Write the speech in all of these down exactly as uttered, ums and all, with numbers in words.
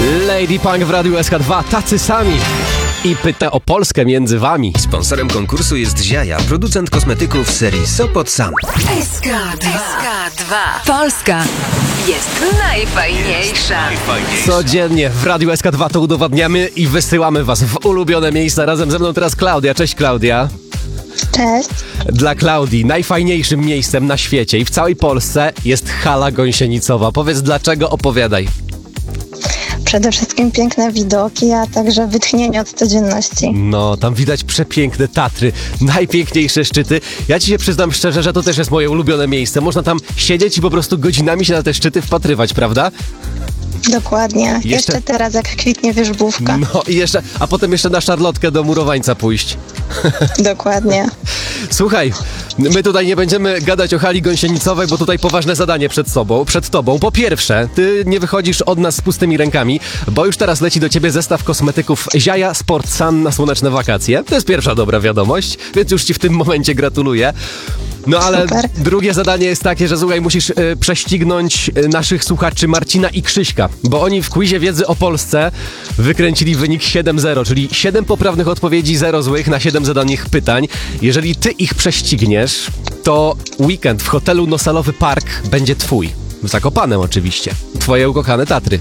Lady Punk w Radiu S K dwa, tacy sami. I pyta o Polskę między wami. Sponsorem konkursu jest Ziaja, producent kosmetyków serii Sopot Sam. S K dwa. Polska jest najfajniejsza. Codziennie w Radiu S K dwa to udowadniamy i wysyłamy was w ulubione miejsca. Razem ze mną teraz Klaudia. Cześć Klaudia. Cześć. Dla Klaudii najfajniejszym miejscem na świecie i w całej Polsce jest Hala Gąsienicowa. Powiedz dlaczego, opowiadaj. Przede wszystkim piękne widoki, a także wytchnienie od codzienności. No, tam widać przepiękne Tatry, najpiękniejsze szczyty. Ja ci się przyznam szczerze, że to też jest moje ulubione miejsce. Można tam siedzieć i po prostu godzinami się na te szczyty wpatrywać, prawda? Dokładnie. Jeszcze, Jeszcze teraz jak kwitnie wierzbówka. No i jeszcze, a potem jeszcze na Szarlotkę do Murowańca pójść. Dokładnie. Słuchaj, my tutaj nie będziemy gadać o Hali Gąsienicowej, bo tutaj poważne zadanie przed sobą, przed tobą. Po pierwsze, ty nie wychodzisz od nas z pustymi rękami, bo już teraz leci do ciebie zestaw kosmetyków Ziaja Sport Sun na słoneczne wakacje. To jest pierwsza dobra wiadomość, więc już ci w tym momencie gratuluję. No ale Super. Drugie zadanie jest takie, że słuchaj, musisz y, prześcignąć y, naszych słuchaczy Marcina i Krzyśka, bo oni w quizie wiedzy o Polsce wykręcili wynik siedem zero, czyli siedem poprawnych odpowiedzi, zero złych na siedem zadanych pytań. Jeżeli ty ich prześcigniesz, to weekend w hotelu Nosalowy Park będzie twój. W Zakopanem oczywiście. Twoje ukochane Tatry.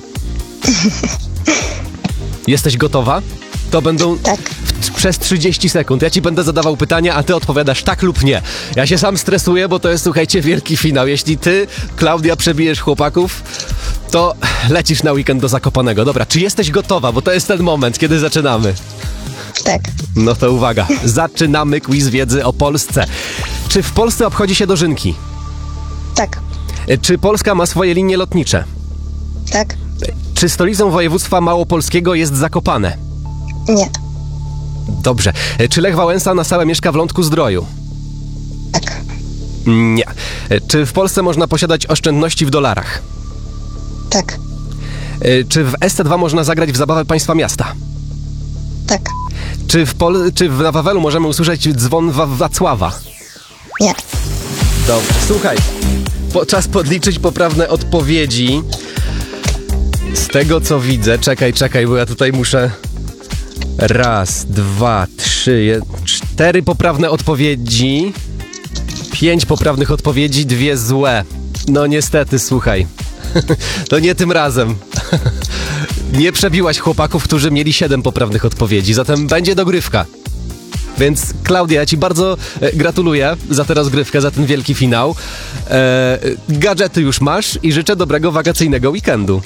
Jesteś gotowa? To będą... Tak. Przez trzydzieści sekund. Ja ci będę zadawał pytania, a ty odpowiadasz tak lub nie. Ja się sam stresuję, bo to jest, słuchajcie, wielki finał. Jeśli ty, Klaudia, przebijesz chłopaków, to lecisz na weekend do Zakopanego. Dobra, czy jesteś gotowa? Bo to jest ten moment, kiedy zaczynamy. Tak. No to uwaga. Zaczynamy quiz wiedzy o Polsce. Czy w Polsce obchodzi się dożynki? Tak. Czy Polska ma swoje linie lotnicze? Tak. Czy stolicą województwa małopolskiego jest Zakopane? Nie. Dobrze. Czy Lech Wałęsa na stałe mieszka w Lądku-Zdroju? Tak. Nie. Czy w Polsce można posiadać oszczędności w dolarach? Tak. Czy w S C dwa można zagrać w zabawę państwa miasta? Tak. Czy w, Pol- czy w na Wawelu możemy usłyszeć dzwon Wa- Wacława? Nie. Dobrze. Słuchaj, po- czas podliczyć poprawne odpowiedzi. Z tego co widzę, czekaj, czekaj, bo ja tutaj muszę... Raz, dwa, trzy, jed... cztery poprawne odpowiedzi. Pięć poprawnych odpowiedzi, dwie złe. No niestety, słuchaj. To nie tym razem. Nie przebiłaś chłopaków, którzy mieli siedem poprawnych odpowiedzi, zatem będzie dogrywka. Więc Klaudia, ja ci bardzo e, gratuluję za tę rozgrywkę, za ten wielki finał. E, gadżety już masz i życzę dobrego wakacyjnego weekendu.